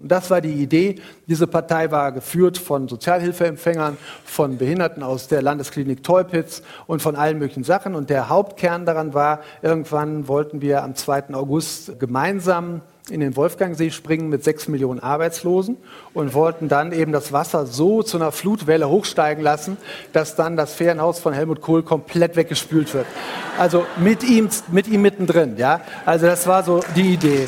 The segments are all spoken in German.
Und das war die Idee. Diese Partei war geführt von Sozialhilfeempfängern, von Behinderten aus der Landesklinik Teupitz und von allen möglichen Sachen. Und der Hauptkern daran war, irgendwann wollten wir am 2. August gemeinsam in den Wolfgangsee springen mit 6 Millionen Arbeitslosen und wollten dann eben das Wasser so zu einer Flutwelle hochsteigen lassen, dass dann das Ferienhaus von Helmut Kohl komplett weggespült wird. Also mit ihm mittendrin. Ja? Also das war so die Idee.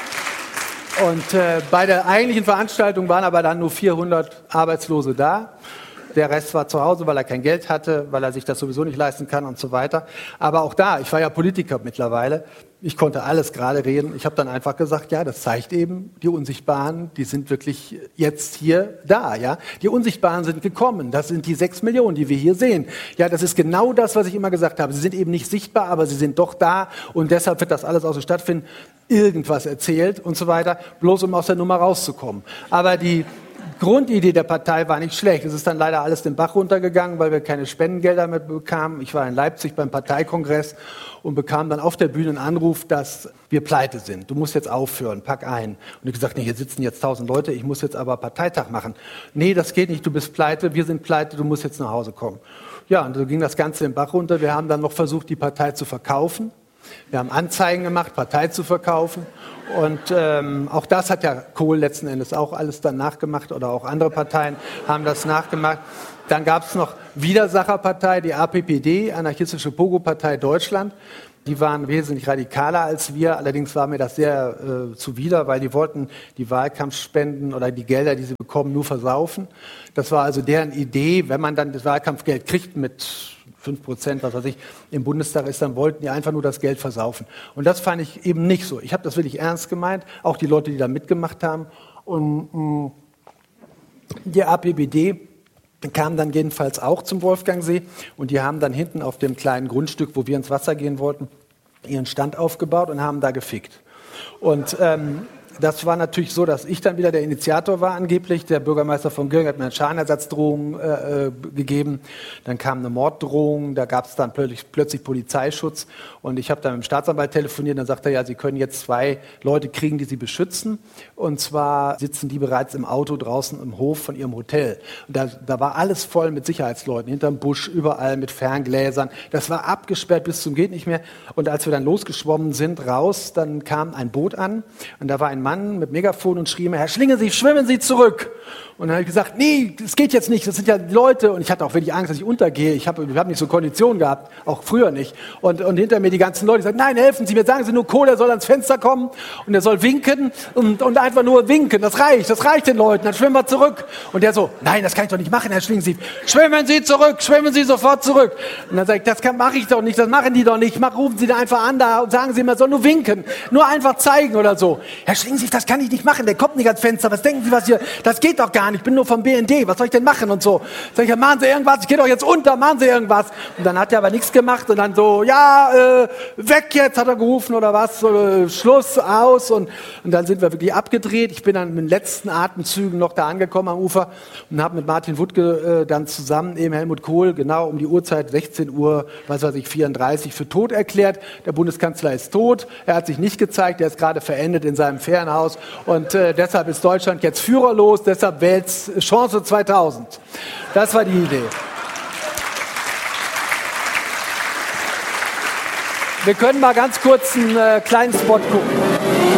Und bei der eigentlichen Veranstaltung waren aber dann nur 400 Arbeitslose da. Der Rest war zu Hause, weil er kein Geld hatte, weil er sich das sowieso nicht leisten kann und so weiter. Aber auch da, ich war ja Politiker mittlerweile, ich konnte alles gerade reden. Ich habe dann einfach gesagt, ja, das zeigt eben, die Unsichtbaren, die sind wirklich jetzt hier da. Ja? Die Unsichtbaren sind gekommen, das sind die 6 Millionen, die wir hier sehen. Ja, das ist genau das, was ich immer gesagt habe. Sie sind eben nicht sichtbar, aber sie sind doch da und deshalb wird das alles auch so stattfinden. Irgendwas erzählt und so weiter, bloß um aus der Nummer rauszukommen. Aber die Grundidee der Partei war nicht schlecht. Es ist dann leider alles den Bach runtergegangen, weil wir keine Spendengelder mehr bekamen. Ich war in Leipzig beim Parteikongress und bekam dann auf der Bühne einen Anruf, dass wir pleite sind. Du musst jetzt aufhören, pack ein. Und ich habe gesagt, nee, hier sitzen jetzt 1000 Leute, ich muss jetzt aber Parteitag machen. Nee, das geht nicht, du bist pleite, wir sind pleite, du musst jetzt nach Hause kommen. Ja, und so ging das Ganze den Bach runter. Wir haben dann noch versucht, die Partei zu verkaufen. Wir haben Anzeigen gemacht, Partei zu verkaufen. Und auch das hat ja Kohl letzten Endes auch alles dann nachgemacht oder auch andere Parteien haben das nachgemacht. Dann gab es noch Widersacherpartei, die APPD, Anarchistische Pogo-Partei Deutschland. Die waren wesentlich radikaler als wir, allerdings war mir das sehr zuwider, weil die wollten die Wahlkampfspenden oder die Gelder, die sie bekommen, nur versaufen. Das war also deren Idee, wenn man dann das Wahlkampfgeld kriegt mit 5%, was weiß ich, im Bundestag ist, dann wollten die einfach nur das Geld versaufen. Und das fand ich eben nicht so. Ich habe das wirklich ernst gemeint, auch die Leute, die da mitgemacht haben. Und die APBD kam dann jedenfalls auch zum Wolfgangsee und die haben dann hinten auf dem kleinen Grundstück, wo wir ins Wasser gehen wollten, ihren Stand aufgebaut und haben da gefickt. Und das war natürlich so, dass ich dann wieder der Initiator war angeblich. Der Bürgermeister von Göring hat mir eine Schadenersatzdrohung gegeben. Dann kam eine Morddrohung, da gab es dann plötzlich Polizeischutz. Und ich habe dann mit dem Staatsanwalt telefoniert, dann sagte er, ja, Sie können jetzt 2 Leute kriegen, die Sie beschützen. Und zwar sitzen die bereits im Auto draußen im Hof von ihrem Hotel. Und da war alles voll mit Sicherheitsleuten, hinterm Busch, überall mit Ferngläsern. Das war abgesperrt bis zum geht nicht mehr. Und als wir dann losgeschwommen sind, raus, dann kam ein Boot an und da war ein Mann mit Megafon und schrie mir, Herr Schlingensief, schwimmen Sie zurück. Und dann habe ich gesagt, nee, das geht jetzt nicht, das sind ja die Leute. Und ich hatte auch wirklich Angst, dass ich untergehe. Ich hab nicht so Konditionen gehabt, auch früher nicht. Und hinter mir die ganzen Leute, die sagen, nein, helfen Sie mir, sagen Sie nur Kohl, er soll ans Fenster kommen und er soll winken und einfach nur winken. Das reicht den Leuten, dann schwimmen wir zurück. Und der so, nein, das kann ich doch nicht machen, Herr Schlingensief. Schwimmen Sie zurück, schwimmen Sie sofort zurück. Und dann sage ich, das mache ich doch nicht, das machen die doch nicht. Rufen Sie da einfach an da und sagen Sie, man soll nur winken, nur einfach zeigen oder so. Herr Schlingensief, das kann ich nicht machen, der kommt nicht ans Fenster. Was denken Sie, das geht doch gar nicht. Ich bin nur vom BND, was soll ich denn machen und so. Sag ich, ja, machen Sie irgendwas, ich gehe doch jetzt unter, machen Sie irgendwas. Und dann hat er aber nichts gemacht und dann so, ja, weg jetzt, hat er gerufen oder was, so, Schluss, aus. Und dann sind wir wirklich abgedreht. Ich bin dann mit den letzten Atemzügen noch da angekommen am Ufer und habe mit Martin Wuttke dann zusammen eben Helmut Kohl genau um die Uhrzeit 16 Uhr, 34 für tot erklärt. Der Bundeskanzler ist tot, er hat sich nicht gezeigt, er ist gerade verendet in seinem Ferienhaus und deshalb ist Deutschland jetzt führerlos, deshalb wählt Chance 2000. Das war die Idee. Wir können mal ganz kurz einen kleinen Spot gucken.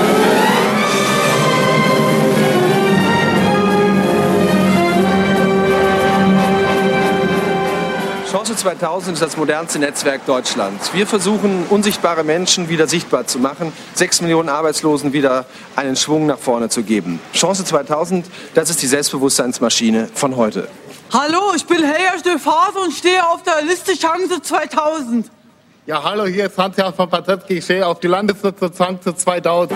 Chance 2000 ist das modernste Netzwerk Deutschlands. Wir versuchen, unsichtbare Menschen wieder sichtbar zu machen, 6 Millionen Arbeitslosen wieder einen Schwung nach vorne zu geben. Chance 2000, das ist die Selbstbewusstseinsmaschine von heute. Hallo, ich bin Helga Stefan und stehe auf der Liste Chance 2000. Ja, hallo, hier ist Hans-Jörg von Patetzky, ich stehe auf die Landesliste Chance 2000.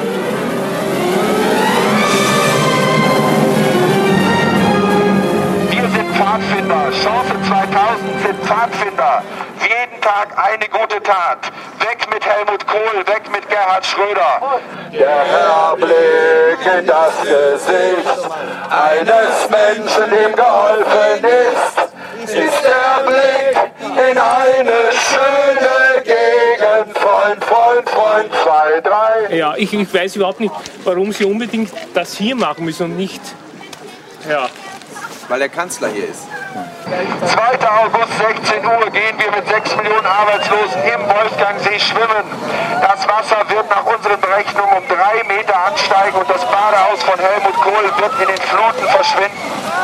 Pfadfinder, Chance 2000 sind Pfadfinder. Jeden Tag eine gute Tat. Weg mit Helmut Kohl, weg mit Gerhard Schröder. Der Herr Blick in das Gesicht eines Menschen, dem geholfen ist der Blick in eine schöne Gegend. Freund, Freund, Freund, 2, 3. Ja, ich weiß überhaupt nicht, warum sie unbedingt das hier machen müssen und nicht, ja. Weil der Kanzler hier ist. 2. August, 16 Uhr, gehen wir mit 6 Millionen Arbeitslosen im Wolfgangsee schwimmen. Das Wasser wird nach unseren Berechnungen um 3 Meter ansteigen und das Badehaus von Helmut Kohl wird in den Fluten verschwinden.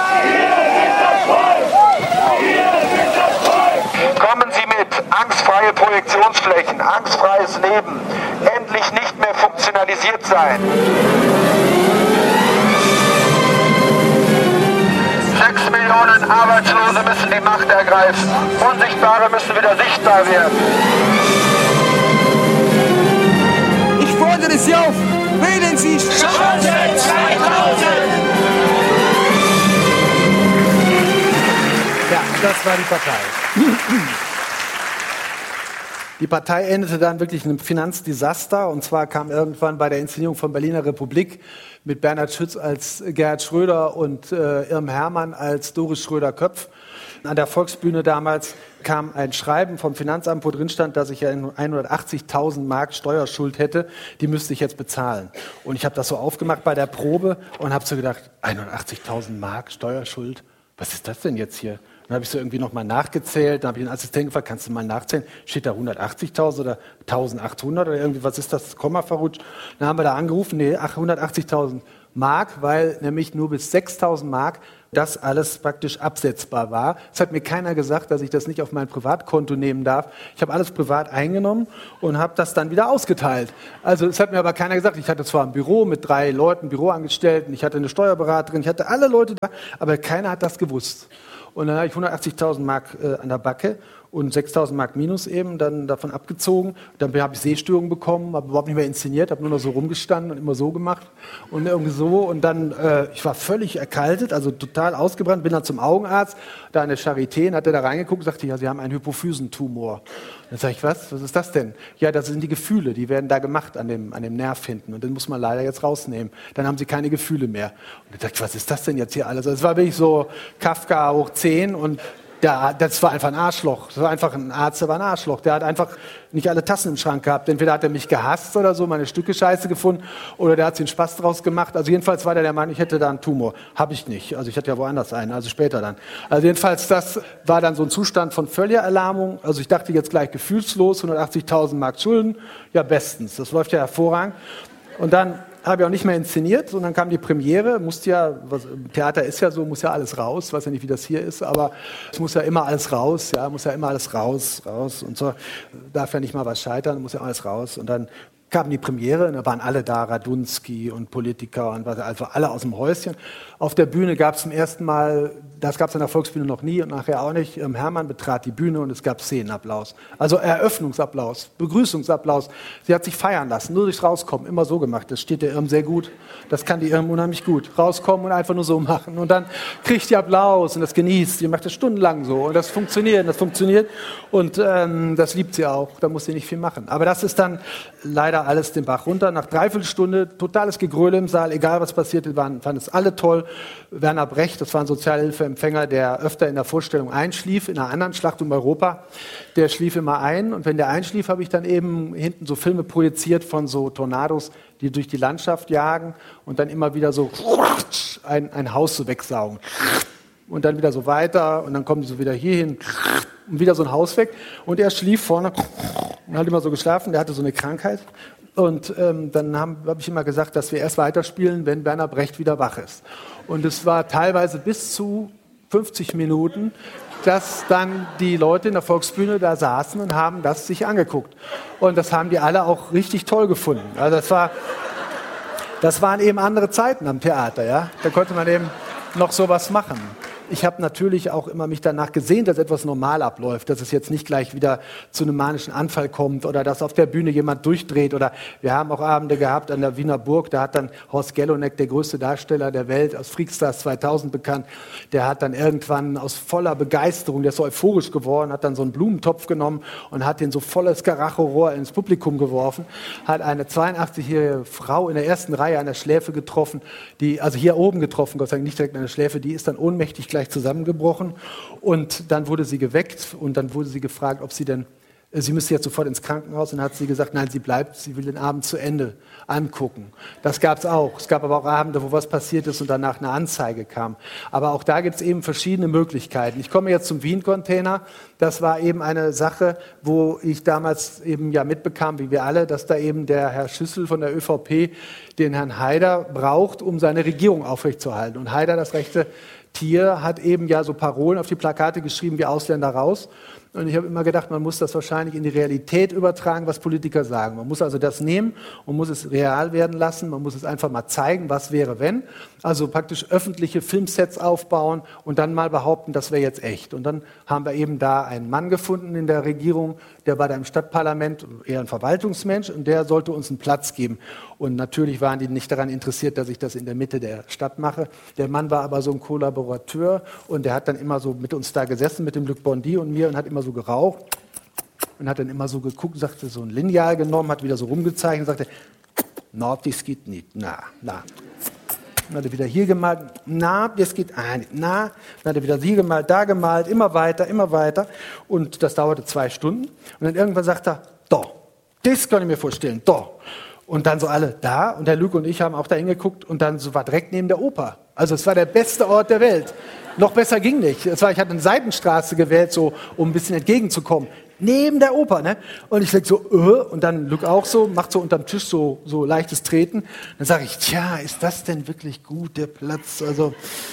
Kommen Sie mit. Angstfreie Projektionsflächen, angstfreies Leben. Endlich nicht mehr funktionalisiert sein. 6 Millionen Arbeitslose müssen die Macht ergreifen. Unsichtbare müssen wieder sichtbar werden. Ich fordere Sie auf, wählen Sie Chance 2000! Ja, das war die Partei. Die Partei endete dann wirklich in einem Finanzdesaster. Und zwar kam irgendwann bei der Inszenierung von Berliner Republik mit Bernhard Schütz als Gerhard Schröder und Irm Hermann als Doris Schröder-Köpf. An der Volksbühne damals kam ein Schreiben vom Finanzamt, wo drin stand, dass ich ja 180.000 Mark Steuerschuld hätte. Die müsste ich jetzt bezahlen. Und ich habe das so aufgemacht bei der Probe und habe so gedacht, 180.000 Mark Steuerschuld? Was ist das denn jetzt hier? Dann habe ich so irgendwie nochmal nachgezählt, dann habe ich den Assistenten gefragt, kannst du mal nachzählen, steht da 180.000 oder 1.800 oder irgendwie, was ist das, Komma verrutscht? Dann haben wir da angerufen, nee, 180.000 Mark, weil nämlich nur bis 6.000 Mark das alles praktisch absetzbar war. Es hat mir keiner gesagt, dass ich das nicht auf mein Privatkonto nehmen darf. Ich habe alles privat eingenommen und habe das dann wieder ausgeteilt. Also es hat mir aber keiner gesagt. Ich hatte zwar ein Büro mit 3 Leuten, Büroangestellten, ich hatte eine Steuerberaterin, ich hatte alle Leute da, aber keiner hat das gewusst. Und dann habe ich 180.000 Mark an der Backe und 6.000 Mark minus eben dann davon abgezogen. Dann habe ich Sehstörungen bekommen, habe überhaupt nicht mehr inszeniert, habe nur noch so rumgestanden und immer so gemacht und irgendwie so. Und dann, ich war völlig erkaltet, also total ausgebrannt, bin dann zum Augenarzt, da an der Charité, und hat er da reingeguckt und sagte, ja, Sie haben einen Hypophysentumor. Dann sage ich, was ist das denn? Ja, das sind die Gefühle, die werden da gemacht an dem Nerv hinten und den muss man leider jetzt rausnehmen. Dann haben Sie keine Gefühle mehr. Und dann dachte ich, was ist das denn jetzt hier alles? Also es war wirklich so Kafka hoch 10 und das war einfach ein Arschloch. Das war einfach ein Arzt, der war ein Arschloch. Der hat einfach nicht alle Tassen im Schrank gehabt. Entweder hat er mich gehasst oder so, meine Stücke scheiße gefunden, oder der hat sich einen Spaß draus gemacht. Also jedenfalls war der Meinung, ich hätte da einen Tumor. Habe ich nicht. Also ich hatte ja woanders einen, also später dann. Also jedenfalls, das war dann so ein Zustand von völliger Erlahmung. Also ich dachte jetzt gleich gefühlslos, 180.000 Mark Schulden. Ja, bestens. Das läuft ja hervorragend. Und dann habe ich auch nicht mehr inszeniert und dann kam die Premiere, Theater ist ja so, muss ja alles raus, weiß ja nicht, wie das hier ist, aber es muss ja immer alles raus, ja, muss ja immer alles raus und so, darf ja nicht mal was scheitern, muss ja alles raus und dann kam die Premiere und da waren alle da, Radunski und Politiker und also alle aus dem Häuschen. Auf der Bühne gab es zum ersten Mal, das gab es an der Volksbühne noch nie und nachher auch nicht, Hermann betrat die Bühne und es gab Szenenapplaus. Also Eröffnungsapplaus, Begrüßungsapplaus. Sie hat sich feiern lassen, nur durchs Rauskommen, immer so gemacht. Das steht der Irm sehr gut, das kann die Irm unheimlich gut. Rauskommen und einfach nur so machen und dann kriegt die Applaus und das genießt. Die macht das stundenlang so und das funktioniert und das liebt sie auch, da muss sie nicht viel machen. Aber das ist dann leider alles den Bach runter. Nach 3/4 Stunde totales Gegröle im Saal, egal was passierte, fanden es alle toll. Werner Brecht, das war ein Sozialhilfeempfänger, der öfter in der Vorstellung einschlief, in einer anderen Schlacht um Europa, der schlief immer ein und wenn der einschlief, habe ich dann eben hinten so Filme projiziert von so Tornados, die durch die Landschaft jagen und dann immer wieder so ein Haus so wegsaugen. Und dann wieder so weiter und dann kommen die so wieder hier hin und wieder so ein Haus weg. Und er schlief vorne und hat immer so geschlafen, der hatte so eine Krankheit. Und dann habe ich immer gesagt, dass wir erst weiterspielen, wenn Werner Brecht wieder wach ist. Und es war teilweise bis zu 50 Minuten, dass dann die Leute in der Volksbühne da saßen und haben das sich angeguckt. Und das haben die alle auch richtig toll gefunden. Also das waren eben andere Zeiten am Theater, ja. Da konnte man eben noch sowas machen. Ich habe natürlich auch immer mich danach gesehnt, dass etwas normal abläuft, dass es jetzt nicht gleich wieder zu einem manischen Anfall kommt oder dass auf der Bühne jemand durchdreht. Oder wir haben auch Abende gehabt an der Wiener Burg, da hat dann Horst Gellonek, der größte Darsteller der Welt, aus Freakstars 2000 bekannt, der hat dann irgendwann aus voller Begeisterung, der ist so euphorisch geworden, hat dann so einen Blumentopf genommen und hat den so volles Karacho-Rohr ins Publikum geworfen, hat eine 82-jährige Frau in der ersten Reihe an der Schläfe getroffen, also hier oben getroffen, Gott sei Dank nicht direkt an der Schläfe, die ist dann ohnmächtig gleich zusammengebrochen und dann wurde sie geweckt und dann wurde sie gefragt, ob sie denn sie müsste jetzt sofort ins Krankenhaus. Und dann hat sie gesagt, nein, sie bleibt, sie will den Abend zu Ende angucken. Das gab es auch. Es gab aber auch Abende, wo was passiert ist und danach eine Anzeige kam. Aber auch da gibt es eben verschiedene Möglichkeiten. Ich komme jetzt zum Wien-Container. Das war eben eine Sache, wo ich damals eben ja mitbekam, wie wir alle, dass da eben der Herr Schüssel von der ÖVP den Herrn Haider braucht, um seine Regierung aufrechtzuerhalten. Und Haider, das rechte Tier, hat eben ja so Parolen auf die Plakate geschrieben wie Ausländer raus. Und ich habe immer gedacht, man muss das wahrscheinlich in die Realität übertragen, was Politiker sagen. Man muss also das nehmen und muss es real werden lassen. Man muss es einfach mal zeigen, was wäre, wenn. Also praktisch öffentliche Filmsets aufbauen und dann mal behaupten, das wäre jetzt echt. Und dann haben wir eben da einen Mann gefunden in der Regierung, der war da im Stadtparlament, eher ein Verwaltungsmensch, und der sollte uns einen Platz geben. Und natürlich waren die nicht daran interessiert, dass ich das in der Mitte der Stadt mache. Der Mann war aber so ein Kollaborateur und der hat dann immer so mit uns da gesessen, mit dem Luc Bondy und mir, und hat immer so geraucht und hat dann immer so geguckt, sagte, so ein Lineal genommen, hat wieder so rumgezeichnet und sagte, na, das geht nicht, na. Dann hat er wieder hier gemalt, na, das geht nicht, na. Dann hat er wieder hier gemalt, da gemalt, immer weiter. Und das dauerte 2 Stunden. Und dann irgendwann sagt er, da, das kann ich mir vorstellen, da. Und dann so alle da, und der Luc und ich haben auch da hingeguckt, und dann so war direkt neben der Oper. Also es war der beste Ort der Welt. Noch besser ging nicht. Ich hatte eine Seitenstraße gewählt, so, um ein bisschen entgegenzukommen. Neben der Oper, ne? Und ich denke so, und dann Luc auch so, macht so unterm Tisch so leichtes Treten. Dann sage ich, tja, ist das denn wirklich gut, der Platz? Also,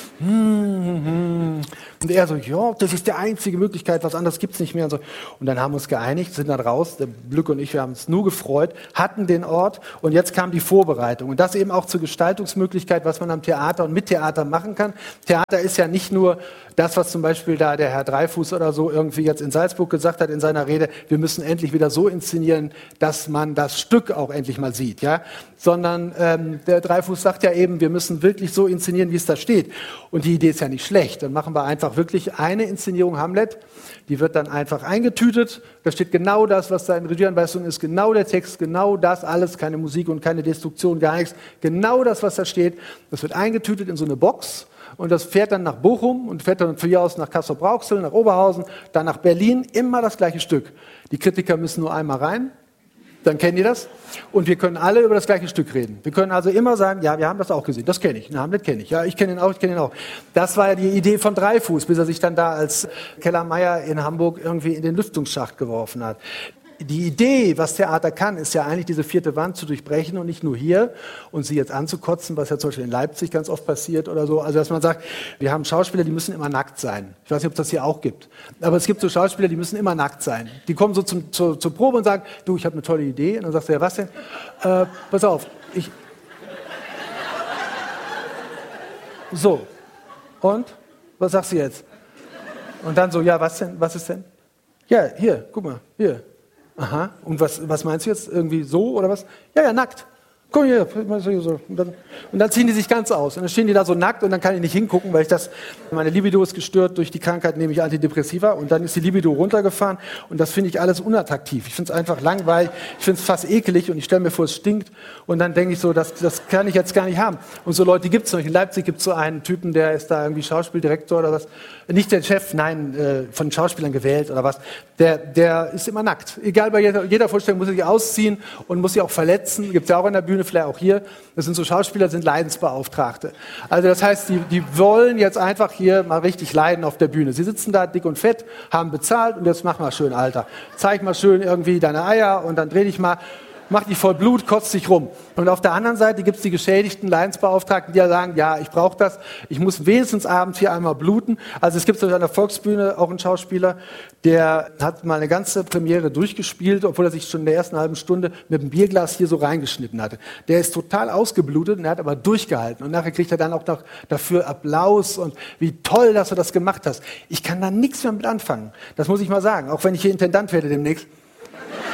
Und er so, ja, das ist die einzige Möglichkeit, was anderes gibt's nicht mehr. Und dann haben wir uns geeinigt, sind dann raus, der Luc und ich, wir haben uns nur gefreut, hatten den Ort, und jetzt kam die Vorbereitung. Und das eben auch zur Gestaltungsmöglichkeit, was man am Theater und mit Theater machen kann. Theater ist ja nicht nur das, was zum Beispiel da der Herr Dreyfus oder so irgendwie jetzt in Salzburg gesagt hat in seiner Rede, wir müssen endlich wieder so inszenieren, dass man das Stück auch endlich mal sieht, ja. Sondern der Dreyfus sagt ja eben, wir müssen wirklich so inszenieren, wie es da steht. Und die Idee ist ja nicht schlecht. Dann machen wir einfach wirklich eine Inszenierung Hamlet, die wird dann einfach eingetütet. Da steht genau das, was da in Regieanweisungen ist, genau der Text, genau das alles, keine Musik und keine Destruktion, gar nichts. Genau das, was da steht, das wird eingetütet in so eine Box. Und das fährt dann nach Bochum und fährt dann von hier aus nach Castrop-Rauxel, nach Oberhausen, dann nach Berlin, immer das gleiche Stück. Die Kritiker müssen nur einmal rein, dann kennen die das. Und wir können alle über das gleiche Stück reden. Wir können also immer sagen, ja, wir haben das auch gesehen, das kenne ich, den Hamlet kenne ich, ja, ich kenne ihn auch. Das war ja die Idee von Dreyfus, bis er sich dann da als Kellermeier in Hamburg irgendwie in den Lüftungsschacht geworfen hat. Die Idee, was Theater kann, ist ja eigentlich diese 4. Wand zu durchbrechen und nicht nur hier und sie jetzt anzukotzen, was ja zum Beispiel in Leipzig ganz oft passiert oder so. Also dass man sagt, wir haben Schauspieler, die müssen immer nackt sein. Ich weiß nicht, ob es das hier auch gibt. Aber es gibt so Schauspieler, die müssen immer nackt sein. Die kommen so zur Probe und sagen, du, ich habe eine tolle Idee. Und dann sagst du, ja, was denn? Pass auf, So. Und? Was sagst du jetzt? Und dann so, ja, was denn? Was ist denn? Ja, hier, guck mal, hier. Aha, und was meinst du jetzt? Irgendwie so oder was? Ja, nackt. Komm hier. Und dann ziehen die sich ganz aus. Und dann stehen die da so nackt und dann kann ich nicht hingucken, weil meine Libido ist gestört durch die Krankheit, nehme ich Antidepressiva und dann ist die Libido runtergefahren und das finde ich alles unattraktiv. Ich finde es einfach langweilig, ich finde es fast ekelig und ich stelle mir vor, es stinkt und dann denke ich so, das kann ich jetzt gar nicht haben. Und so Leute gibt es noch. In Leipzig gibt es so einen Typen, der ist da irgendwie Schauspieldirektor oder was. Nicht der Chef, nein, von Schauspielern gewählt oder was. Der ist immer nackt. Egal, bei jeder Vorstellung muss er sich ausziehen und muss sich auch verletzen. Gibt es ja auch in der Bühne, vielleicht auch hier. Das sind so Schauspieler, sind Leidensbeauftragte. Also das heißt, die wollen jetzt einfach hier mal richtig leiden auf der Bühne. Sie sitzen da dick und fett, haben bezahlt und jetzt mach mal schön, Alter. Zeig mal schön irgendwie deine Eier und dann dreh dich mal. Mach dich voll Blut, kotzt dich rum. Und auf der anderen Seite gibt es die geschädigten Leidensbeauftragten, die ja sagen, ja, ich brauche das, ich muss wenigstens abends hier einmal bluten. Also es gibt so an der Volksbühne auch einen Schauspieler, der hat mal eine ganze Premiere durchgespielt, obwohl er sich schon in der ersten halben Stunde mit einem Bierglas hier so reingeschnitten hatte. Der ist total ausgeblutet und er hat aber durchgehalten. Und nachher kriegt er dann auch noch dafür Applaus und wie toll, dass du das gemacht hast. Ich kann da nichts mehr mit anfangen. Das muss ich mal sagen. Auch wenn ich hier Intendant werde demnächst.